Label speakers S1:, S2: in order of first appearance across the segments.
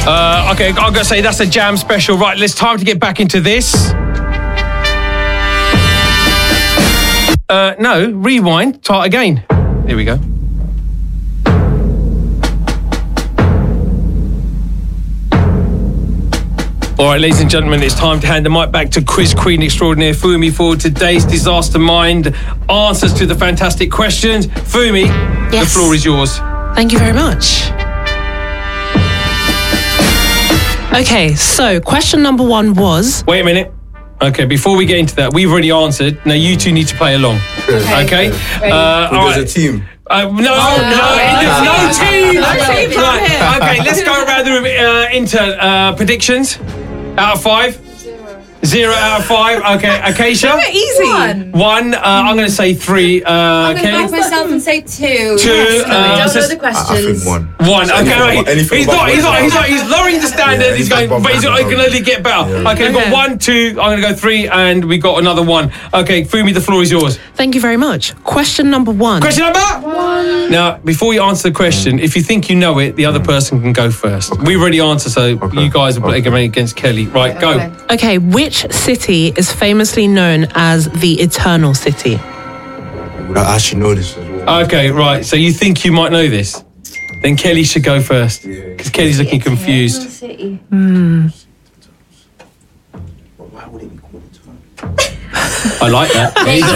S1: Okay, I'm going to say that's a jam special. Right, it's time to get back into this. No, rewind, start again. Here we go. All right, ladies and gentlemen, it's time to hand the mic back to quiz queen extraordinaire Fumi for today's Disaster Mind answers to the fantastic questions. Fumi,
S2: yes.
S1: The floor is yours.
S2: Thank you very much. Okay, so question number 1 was...
S1: Wait a minute. Okay, before we get into that, we've already answered. Now you two need to play along. Okay?
S3: There's a team.
S1: No team. No team right. Okay, let's go around the room. Predictions. Out of 5? 0 out of 5. Okay, Acacia.
S2: Easy.
S1: 1. I'm going to say 3.
S4: I'm going to
S1: Kelly.
S4: back myself and say 2.
S1: 2.
S4: I don't know the questions.
S3: I think 1.
S1: 1. Okay, right. He's lowering the standard.
S3: Yeah,
S1: he's going, but he can only get better.
S3: Yeah.
S1: Okay, we've got 1, 2. I'm going to go 3, and we got another 1. Okay, Fumi, the floor is yours.
S2: Thank you very much. Question number 1.
S1: Question number 1. Now, before you answer the question, if you think you know it, the other person can go first.
S3: Okay.
S1: We've already answered, so you guys are playing against Kelly. Right, go.
S2: Okay, which city is famously known as the Eternal City?
S3: I actually know this as well.
S1: Okay, right. So you think you might know this? Then Kelly should go first because Kelly's looking confused.
S4: City.
S3: Why would it be called Eternal?
S1: I like that.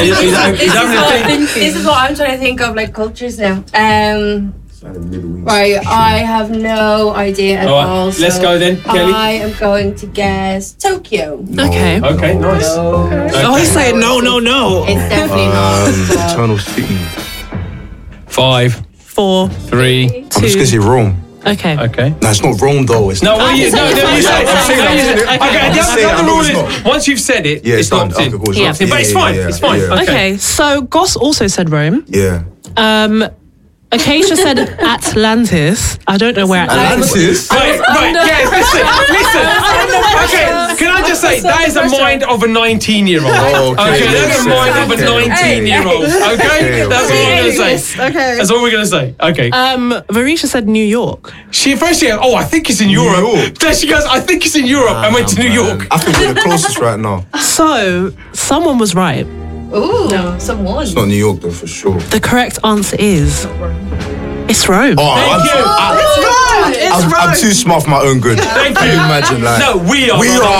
S4: This is what I'm trying to think of, like cultures now.
S3: It's like the Middle East.
S4: Right, I have no idea at
S1: All right,
S4: all.
S1: let's
S4: so
S1: go then, Kelly.
S4: I am going to guess Tokyo.
S2: Okay.
S1: Okay, nice.
S2: Oh, he's saying no.
S4: It's definitely not.
S3: Eternal City.
S1: 5,
S2: 4,
S1: 3.
S3: I'm just gonna
S2: 2.
S3: say Rome.
S2: Okay.
S1: Okay.
S3: No, it's not Rome though. It's
S1: No,
S3: not.
S1: what you say? Okay, the other rule is
S3: not.
S1: once you've said it,
S3: Yeah, it's done.
S1: locked in.
S3: Okay, cool.
S2: Yeah.
S1: But it's fine. It's fine.
S3: Yeah.
S2: Okay, so Goss also said Rome.
S3: Yeah.
S2: Acacia said Atlantis. I don't know where Atlantis is.
S3: Atlantis?
S1: Right, yeah, listen. Okay, can I just say, that is the mind of a 19-year-old.
S3: Oh,
S1: Okay, that's the mind of a 19-year-old. Okay? That's all we're going to say.
S2: Okay.
S1: That's all we're going to say. Okay.
S2: Varisha said New York.
S1: She first said, I think it's in Europe.
S3: York?
S1: Then she goes, I think it's in Europe. I went to New York.
S3: I think we're the closest right now.
S2: So, someone was right.
S4: Ooh, someone.
S3: It's not New York though, for sure.
S2: The correct answer is... It's Rome.
S1: Thank you.
S3: I'm too smart for my own good.
S1: Thank
S3: Can
S1: you.
S3: you imagine, like?
S1: No, we are.
S3: We are.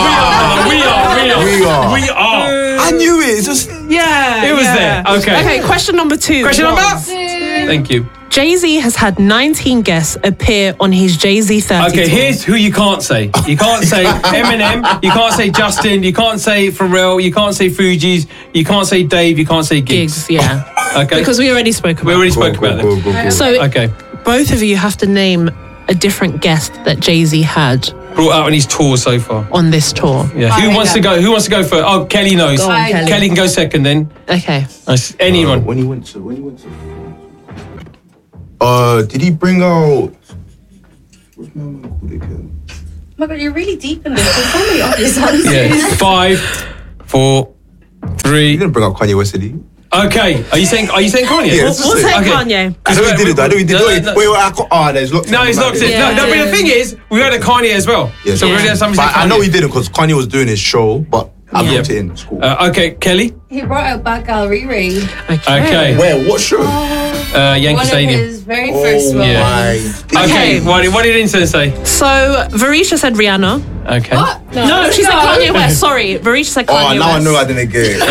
S1: I
S3: knew it. It's just.
S2: Yeah.
S1: It was there. Okay.
S2: Okay, question number 2.
S1: Question number?
S2: was,
S1: Thank you.
S2: Jay-Z has had 19 guests appear on his Jay-Z 30
S1: Okay,
S2: tour.
S1: here's who you can't say. You can't say Eminem, you can't say Justin, you can't say Pharrell, you can't say Fugees, you can't say Dave, you can't say Giggs.
S2: Gigs, yeah.
S1: Okay.
S2: Because we already spoke about
S1: We already
S2: it.
S1: spoke about them.
S3: Go.
S2: So,
S1: Okay.
S2: both of you have to name a different guest that Jay-Z had
S1: Brought out on his tour so far.
S2: on this tour.
S1: Yeah. Who wants to go? Who wants to go first? Oh, Kelly knows.
S2: Go on, Kelly.
S1: Kelly can go second then.
S2: Okay.
S1: Nice. Anyone.
S3: When he went to. Did he bring out? What's my man called again?
S4: Oh my god, you're really deep in this. There's so many obvious answers.
S1: Yeah. 5, 4,
S3: He
S1: 3.
S3: didn't bring out Kanye West, did he?
S1: Okay. Are you saying Kanye?
S3: Yeah.
S2: We'll say
S1: Okay.
S2: Kanye.
S3: I know he did it. I know he did it.
S1: No.
S3: Wait, there's locked.
S1: No, he's locked in.
S2: Yeah.
S1: No, but the thing is, we had a Kanye as well.
S3: Yeah,
S1: So we already had something.
S3: But I know he didn't because Kanye was doing his show, but I
S1: Yeah.
S3: booked it in. It's cool.
S1: Okay, Kelly.
S4: He brought out Bad Gal Riri.
S1: Okay.
S3: Where? What show?
S1: Yankee
S4: One of
S1: Stadium.
S4: his very first ones.
S1: Yeah. Okay. What did Insta say?
S2: So, Varisha said Rihanna.
S1: Okay.
S4: What?
S2: No, she said Kanye West. Sorry, Varisha said
S3: Oh,
S2: Kanye
S3: now
S2: West.
S3: I know I didn't get it.
S1: No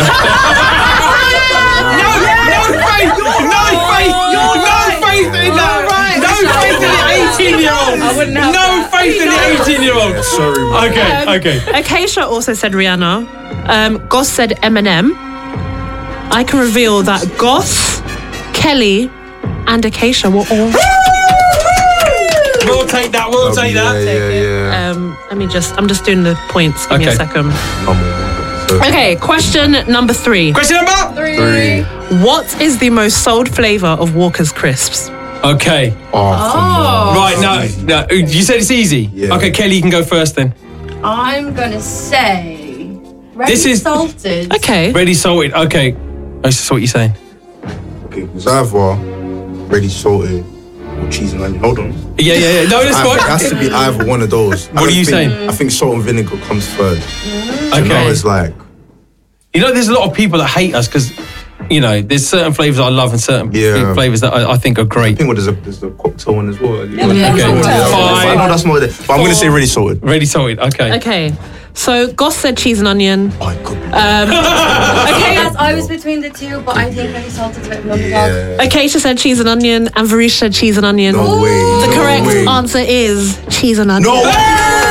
S1: faith in that. No faith in the 18-year-old.
S4: I wouldn't have
S1: No
S4: that.
S1: faith in the 18-year-old.
S3: Sorry, man.
S1: Okay.
S2: Acacia also said Rihanna. Goss said Eminem. I can reveal that Goss, Kelly, and Acacia were all.
S1: We'll take that. We'll take that.
S3: Yeah.
S2: I'm just doing the points. Give me a
S1: Okay.
S2: second. Okay, question number 3.
S1: Question number
S3: 3.
S2: What is the most sold flavor of Walker's Crisps?
S1: Okay.
S3: Oh, come on.
S1: Right. No. You said it's easy.
S3: Yeah.
S1: Okay, Kelly, you can go first then.
S4: I'm gonna say ready
S1: This is-
S4: salted.
S2: Okay.
S1: Ready, salted. Okay. That's just what you're saying.
S3: Okay, it's either ready salted or cheese and onion. Hold on.
S1: Yeah. No, that's
S3: It
S1: fine.
S3: has to be either one of those.
S1: What are you saying?
S3: I think salt and vinegar comes third. So
S1: Okay.
S3: now it's like...
S1: You know, there's a lot of people that hate us because, you know, there's certain flavours I love and certain flavours that I think are great.
S3: I think there's a cocktail one as well.
S4: Yeah,
S1: Okay.
S3: I know that's not it. But I'm going to say really salted.
S1: Ready salted. Okay.
S2: Okay. So Goss said cheese and onion.
S3: Oh, it could be.
S2: Okay.
S4: Yes, I was between the two, but I think really salted a bit of an underdog.
S3: Yeah.
S2: Acacia said cheese and onion, and Varish said cheese and onion.
S3: No way.
S2: The
S3: no
S2: correct
S3: way.
S2: answer is cheese and onion.
S3: No way.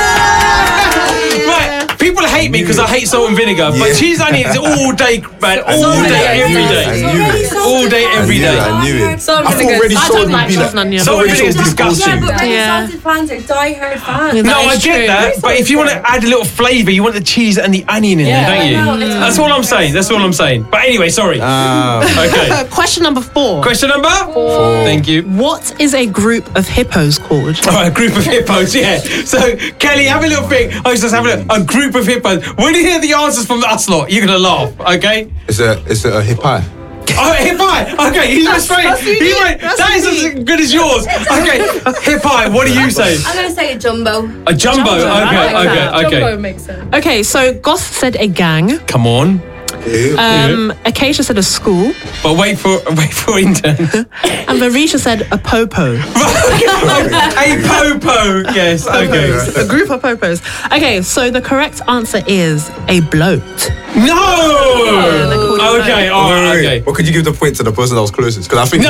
S1: Right. People hate me because I hate salt and vinegar, but
S3: Yeah.
S1: cheese and onion is all day, man. All day, every
S3: I
S1: day.
S3: knew it.
S1: All day, every day.
S3: I knew it.
S4: Salt and
S3: I thought
S4: vinegar.
S3: ready
S2: I
S3: salted
S2: don't
S3: would
S2: like
S3: be
S2: cheese
S3: like...
S2: and onion.
S1: Salt and
S3: ready
S1: vinegar is
S3: salted would be
S1: disgusting.
S4: Yeah, but really
S2: Yeah.
S4: salted fans are die-hard fans.
S1: No,
S2: That
S1: I
S2: is
S1: get
S2: true.
S1: that, but if you want to add a little flavour, you want the cheese and the onion in there, don't you?
S4: I know, it's
S1: That's all I'm saying. That's all I'm saying. But anyway, sorry. Okay.
S2: Question number 4.
S1: Question number 4. Thank you.
S2: What is a group of hippos called?
S1: All right, a group of hippos, yeah. So, Kelly, have a little think. I was just having a group of hippos. When you hear the answers from us lot, you're going to laugh, okay?
S3: It's a hip pie.
S1: Oh, hippi. Okay, he went straight. He went. That is as good as yours. Okay, hippi. What do you say?
S4: I'm going to say a jumbo.
S1: A jumbo.
S2: I like that.
S1: Okay.
S4: makes sense.
S2: Okay, so Goss said a gang.
S1: Come on.
S2: Acacia said a school.
S1: But wait for intern.
S2: And Varisha said a popo.
S1: A popo. Yes. Okay.
S2: A group of popos. Okay, so the correct answer is a bloat.
S1: No. Okay. All right. Okay.
S3: Or could you give the point to the person that was closest? Because I think
S1: No.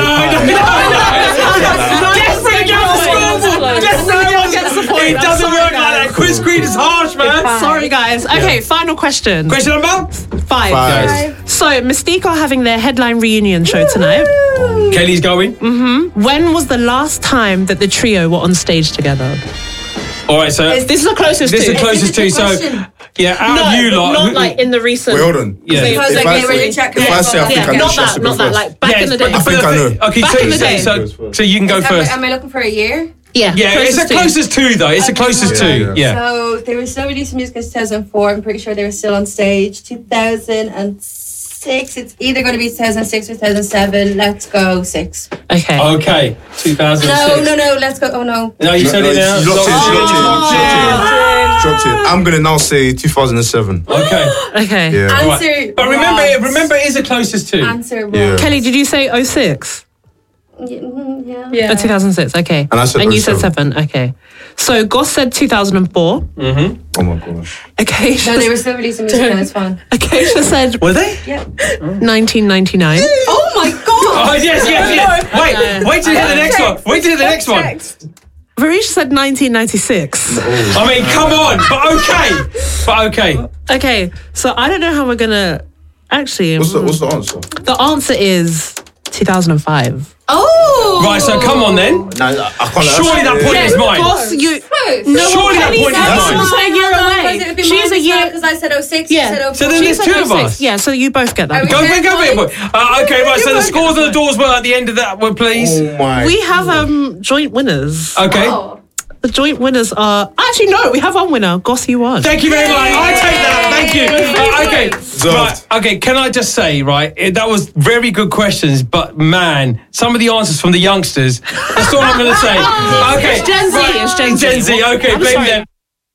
S1: It doesn't work like that. Quiz Queen is harsh, man.
S2: Sorry, guys. Okay, final question.
S1: Question number
S2: 5.
S3: Five.
S2: So, Mystique are having their headline reunion show tonight.
S1: Kelly's going.
S2: When was the last time that the trio were on stage together?
S1: All right. So
S2: This is the closest
S1: this is
S2: to.
S1: the closest to. So yeah, out of you lot.
S2: not like in the recent.
S3: Wait, hold on.
S1: Yeah.
S4: Because
S3: If
S4: like
S3: I
S4: they really check
S3: if I say I think I know,
S2: not
S3: she has to
S2: that,
S3: go
S2: not that.
S3: first.
S2: Like back in the day.
S3: I think I know.
S1: Okay,
S2: Back in the day.
S1: so you can go first.
S4: Am I looking for a year?
S2: Yeah,
S1: Yeah, it's the closest to though. It's the closest to. Yeah.
S4: So they were still releasing music in 2004. I'm pretty sure they were still on stage. 2006. It's either going to be 2006 or 2007. Let's go 6.
S2: Okay.
S1: Okay. 2006.
S4: No. Let's go. Oh no.
S1: No, you said it now.
S3: She locked in. I'm going to now say 2007.
S1: Okay.
S2: Okay.
S3: Yeah.
S4: Answer.
S1: But remember,
S4: right.
S1: it is the closest to.
S4: Answer wrong.
S3: Yeah.
S2: Kelly, did you say 06?
S4: Yeah.
S2: 2006. Okay.
S3: And I said
S2: you said
S3: 07.
S2: 7. Okay. So Goss said 2004.
S3: Oh my gosh.
S2: Acacia.
S4: No, they were still releasing music. And it's fun.
S2: Acacia said
S1: Were they?
S4: Yeah.
S2: 1999.
S4: Oh my god.
S1: Oh yes. Wait till you hear the next one. Wait till you hear the next one.
S2: Varisha said 1996.
S1: I mean, come on. But okay.
S2: Okay. So I don't know how we're gonna. Actually,
S3: What's the answer?
S2: the answer is 2005.
S4: Oh.
S1: Right. So come on then.
S3: Nah, I can't.
S1: Surely that point is mine.
S2: Goss, you.
S4: No,
S1: Surely that point is mine.
S2: a year away. She's a year.
S4: because I said 06.
S2: Yeah.
S4: You said 04.
S1: So then there's two of us.
S2: Yeah, so you both get that.
S4: Are
S1: Go. Okay. Right. So the scores on the doors were at the end of that. Please.
S3: Oh my.
S2: We have joint winners.
S1: Okay.
S4: Oh.
S2: The joint winners are actually no. We have one winner. Goss, you won.
S1: Thank you very much. I take that. Thank you. Okay.
S3: Deserved.
S1: Right. Okay. Can I just say, right? That was very good questions, but man, some of the answers from the youngsters. That's all I'm going to say. Okay.
S2: It's Gen Z. It's Gen Z.
S1: Gen Z. Okay.
S2: I'm
S1: Blame
S2: sorry.
S1: them.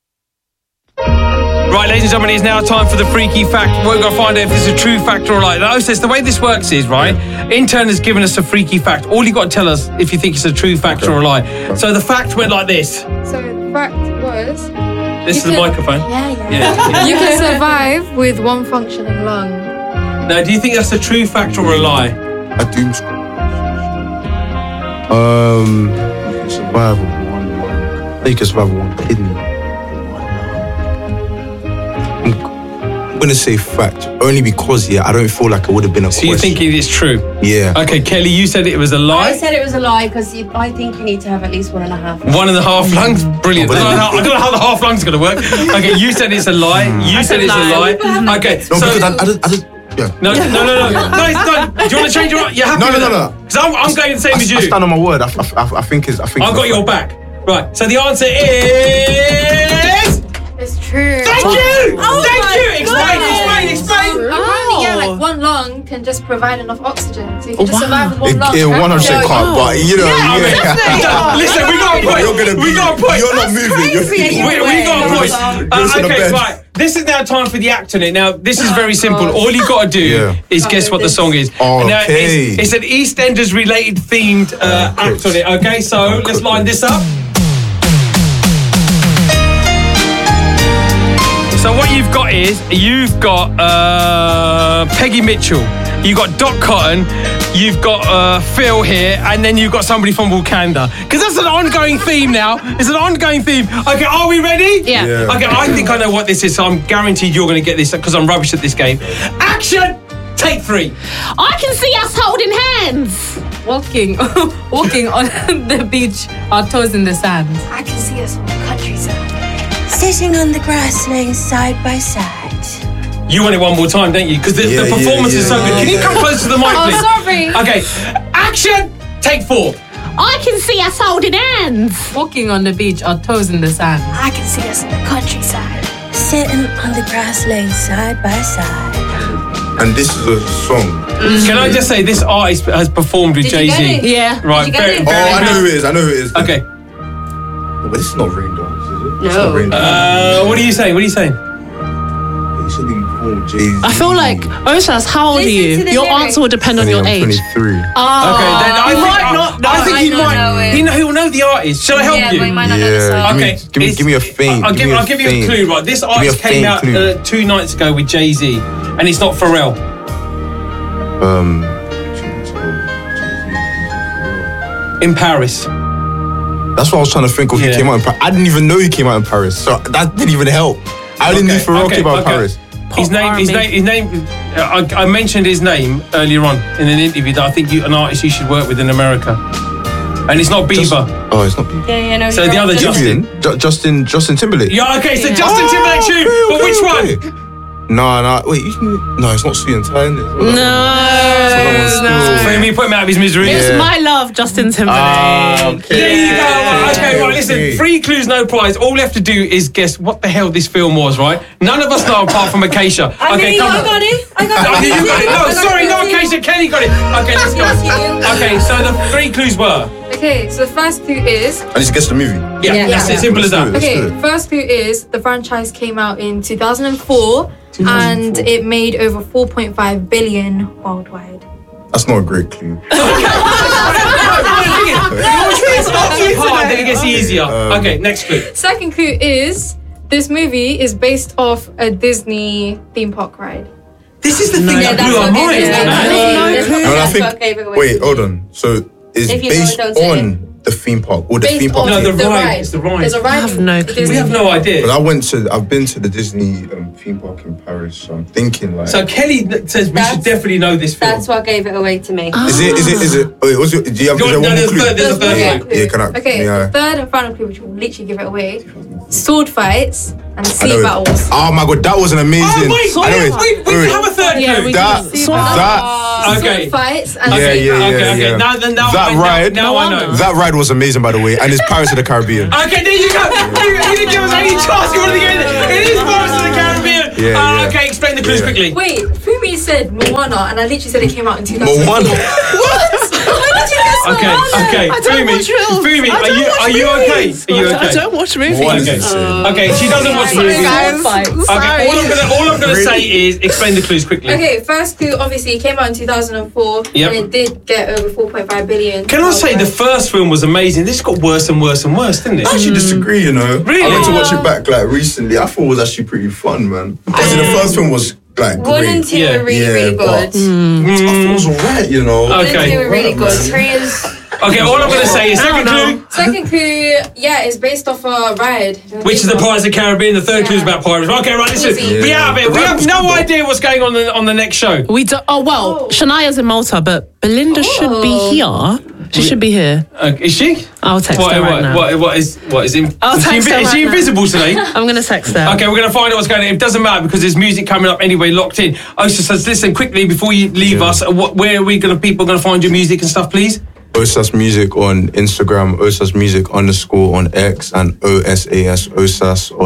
S1: Right, ladies and gentlemen, it's now time for the freaky fact. We're going to find out if it's a true fact or a lie. Now, the way this works is, right, intern has given us a freaky fact. All you got to tell us if you think it's a true fact or a lie. So the fact went like this.
S5: So the fact was,
S1: This is the microphone. Yeah.
S5: you can survive with one functioning lung.
S1: Now, do you think that's a true fact or a lie?
S3: A doom scroll. You can survive with one lung. You can survive with one kidney. I'm gonna say fact only because I don't feel like it would have been a
S1: So you
S3: question.
S1: think it is true?
S3: Yeah.
S1: Okay, Kelly, you said it was a
S4: I
S1: lie.
S4: said it was a lie because I think you need to have at least 1.5.
S1: 1.5 lungs, brilliant. I don't know how the half lungs going to work. Okay, you said it's a lie. You said it's a lie. Okay,
S3: No,
S1: so
S3: because I just yeah.
S1: no, it's done. Do you want to change your? You're happy?
S3: No.
S1: Because I'm going the same as you.
S3: I stand on my word. I think it's.
S1: I've got your back. Right. So the answer is.
S5: It's true.
S1: Thank you. Thank you. Explain.
S5: Apparently, yeah, like one lung can just provide enough oxygen. So you can just survive with one lung.
S3: It 100% can't, but you know,
S1: Listen, we got a point.
S3: You're not moving.
S1: We got a point.
S3: Goes to the
S1: Okay,
S3: bed.
S1: right. This is now time for the act on it. Now, this is very simple. All you got to do is guess what the song is.
S3: Okay.
S1: Now, it's an EastEnders related themed act on it. Okay, so let's line this up. So what you've got is, you've got Peggy Mitchell, you've got Doc Cotton, you've got Phil here, and then you've got somebody from Wakanda. Because that's an ongoing theme now. It's an ongoing theme. Okay, are we ready?
S2: Yeah.
S1: Okay, I think I know what this is, so I'm guaranteed you're going to get this because I'm rubbish at this game. Action! Take 3.
S2: I can see us holding hands.
S6: Walking on the beach, our toes in the sand.
S5: I can see us on the countryside.
S4: Sitting on the grass, laying side by side.
S1: You want it one more time, don't you? Because the performance is so good. Can you come close to the mic, please?
S5: sorry.
S1: Okay, action! Take 4.
S2: I can see us holding hands.
S6: Walking on the beach, our toes in the sand.
S5: I can see us on the countryside.
S4: Sitting on the grass, laying side by side.
S3: And this is a song.
S1: Can I just say, this artist has performed with
S4: Did you get
S1: Jay-Z.
S4: it?
S2: Yeah.
S1: Right,
S4: Did you get
S1: very,
S4: it?
S1: very
S3: Oh, I know
S1: good.
S3: who it is. I know who it is.
S1: Okay.
S3: But this is not Rain Dance, is it? It's
S4: No.
S3: not Rain Dance.
S1: What are you saying? What are you saying?
S3: You should be called Jay-Z.
S2: I feel like, Osas, how old are
S4: Listen
S2: you?
S4: to the
S2: Your
S4: lyrics.
S2: answer will depend on your
S3: I'm
S2: age.
S3: 23.
S1: Okay, then I think he might.
S4: know it.
S1: He will know the artist. Shall I help
S4: Yeah,
S1: you?
S4: but you might not know the
S3: Yeah,
S4: song.
S1: Okay,
S3: give me a feint.
S1: I'll give you a
S3: feint.
S1: clue. Right, this
S3: me a
S1: artist came
S3: faint
S1: out
S3: clue.
S1: 2 nights ago with Jay-Z, and it's not Pharrell. In Paris.
S3: That's what I was trying to think of. Who
S1: Yeah.
S3: came out in Paris. I didn't even know he came out in Paris, so that didn't even help. I didn't know Pharrell came out in Paris.
S1: His name. I mentioned his name earlier on in an interview that I think an artist you should work with in America, and it's not Bieber.
S3: Oh, it's not Bieber.
S4: Yeah, no.
S1: So the other Justin.
S3: Justin Timberlake.
S1: Yeah, okay. So Justin Timberlake tune, but which one?
S3: No, wait. No, it's not Sweet and Tie, is it?
S1: Fumi, put him out of his misery.
S2: It's My Love, Justin Timberlake.
S1: There you go. Right, okay, right. Listen, 3 clues, no prize. All we have to do is guess what the hell this film was, right? None of us know apart from Acacia. Okay, come on.
S4: I got it.
S1: Oh, you got it. No, sorry, no, Acacia. Kelly got it. Okay, let's go. Okay, so the 3 clues were.
S5: Okay, so the first clue is...
S3: I need to guess the movie.
S1: Yeah, that's as simple as that.
S3: Let's do
S5: Okay,
S3: it.
S5: first clue is the franchise came out in 2004 and it made over 4.5 billion worldwide.
S3: That's not a great clue.
S1: It's hard, then it gets easier. Okay, next clue.
S5: Second clue is this movie is based off a Disney theme park ride.
S1: This is the thing that blew our minds, man.
S3: No, I think. Wait, hold on. So it's
S4: If you know it,
S3: based
S4: don't say
S3: on the theme park or the
S5: Based
S3: theme park?
S5: on
S1: No,
S3: theme?
S1: the ride. It's the ride.
S5: There's a ride.
S2: I have no
S5: the
S2: clue.
S1: We
S5: Disney
S1: have no idea.
S3: But I've been to the Disney theme park in Paris, so I'm thinking like.
S1: So Kelly says we should definitely know this film.
S4: That's what gave it away to me.
S3: Is it? Wait, do you have?
S1: Go
S3: Is
S1: on,
S3: there one
S1: no,
S3: more clue?
S1: there's a third
S5: Yeah.
S1: clue.
S3: Yeah, can I?
S5: Okay,
S3: Yeah.
S5: the third and final clue, which will literally give it away: sword fights and
S3: I
S5: sea
S3: know it.
S5: battles.
S3: Oh my god, that was an amazing.
S1: Oh,
S3: I know it.
S1: wait, we have a third
S2: Yeah,
S1: clue.
S2: we
S3: That
S1: Okay.
S5: Sword fights and
S3: Yeah,
S5: sea
S3: yeah,
S5: battles.
S1: Okay.
S3: yeah.
S1: Now
S3: That ride.
S1: Now I know.
S3: That ride was amazing, by the way, and it's Pirates of the Caribbean.
S1: Okay, there you go. You didn't give us any chance. You wanted to get it. It is Pirates of the Caribbean.
S3: Yeah.
S1: Okay, explain the clues
S3: Yeah.
S1: quickly.
S5: Wait, Fumi said Moana, and I literally said it came out in 2004.
S3: Moana.
S1: Okay. Fumi, are you okay? Are you
S2: I
S1: okay?
S2: don't watch movies.
S1: Okay. Okay, she doesn't watch movies. Okay, all I'm gonna say is explain the clues quickly.
S5: Okay, first clue, obviously, it came out in 2004,
S1: Yep.
S5: and it did get over 4.5 billion.
S1: Can I say the first film was amazing? This got worse and worse and worse, didn't it?
S3: I actually disagree, you know.
S1: Really?
S3: I went to watch it back like recently. I thought it was actually pretty fun, man. Because the first film was like
S4: 1 and
S3: great.
S4: 2
S1: Yeah.
S4: were really
S3: but
S4: good.
S3: I thought it was alright, you know.
S4: 1 and 2
S1: Okay.
S4: were really good. 3 is...
S1: Okay, all I'm gonna say is second clue,
S5: Second clue, yeah, it's based off a ride.
S1: which is the Pirates of the Caribbean. The third clue is about pirates. Okay, right, listen.
S5: Easy.
S1: We out of it. We have no idea what's going on the next show.
S2: We do. Oh well, Shania's in Malta, but Belinda should be here. She should be here.
S1: Is she?
S2: I'll text her right now.
S1: What is
S2: I'll text her
S1: is she
S2: right now.
S1: invisible today?
S2: I'm gonna text her.
S1: Okay, we're going to find out what's going on. It doesn't matter because there's music coming up anyway, locked in. Osa says, listen, quickly, before you leave us, where are people going to find your music and stuff, please?
S3: Osas Music on Instagram, Osas Music _ on X, and OSAS Osas on everything.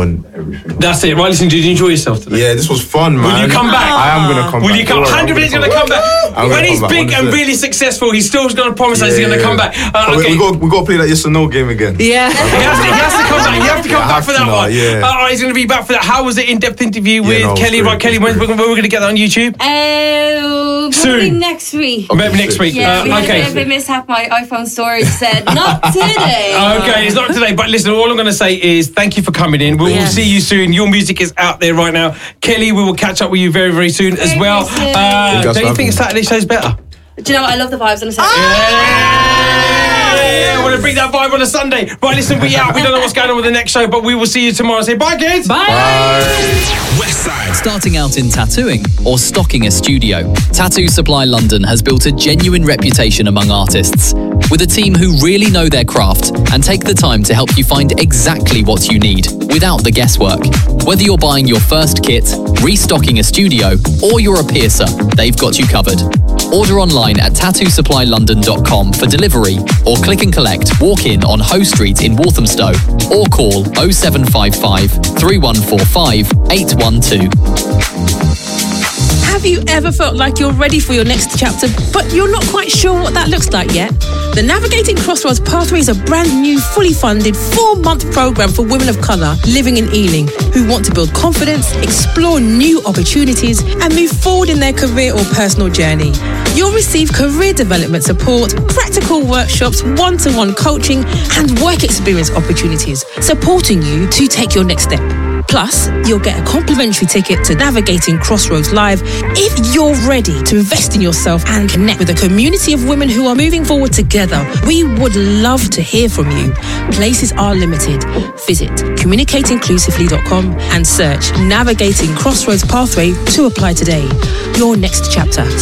S3: everything.
S1: That's it. Right, listen, did you enjoy yourself today?
S3: Yeah, this was fun, man.
S1: Will you come back?
S3: I am gonna come back.
S1: Will you come? 100% going to come back. When he's big and really successful, he's still going to promise us he's going to come back. Okay.
S3: We got to play that yes or no game again.
S2: Yeah.
S1: He has to come back. You have to come back for that one.
S3: Yeah.
S1: All right, he's going to be back for that. How was the in-depth interview with Kelly? Right, Kelly, when we're going to get that on YouTube?
S4: Probably next week.
S1: Maybe next week.
S4: Yeah, we had a
S1: okay.
S4: bit of a mishap. My iPhone storage said not today.
S1: Okay, it's not today. But listen, all I'm going to say is thank you for coming in. We'll see you soon. Your music is out there right now. Kelly, we will catch up with you very, very soon as well. Don't you think Saturday show's better?
S4: Do you know what? I love the vibes on a Saturday.
S1: Yeah, I want to bring that vibe on a Sunday. Right, listen, we out. We don't know what's going on with the next show, but we will see you tomorrow. Say bye, kids.
S2: Bye.
S7: Westside. Starting out in tattooing or stocking a studio, Tattoo Supply London has built a genuine reputation among artists, with a team who really know their craft and take the time to help you find exactly what you need without the guesswork. Whether you're buying your first kit, restocking a studio, or you're a piercer, they've got you covered. Order online at tattoosupply.london.com for delivery, or click and collect walk-in on Hoe Street in Walthamstow, or call 0755 3145 812.
S2: Have you ever felt like you're ready for your next chapter, but you're not quite sure what that looks like yet? The Navigating Crossroads Pathway is a brand new, fully funded 4-month program for women of colour living in Ealing who want to build confidence, explore new opportunities, and move forward in their career or personal journey. You'll receive career development support, practical workshops, one-to-one coaching, and work experience opportunities, supporting you to take your next step. Plus, you'll get a complimentary ticket to Navigating Crossroads Live if you're ready to invest in yourself and connect with a community of women who are moving forward together. We would love to hear from you. Places are limited. Visit communicateinclusively.com and search Navigating Crossroads Pathway to apply today. Your next chapter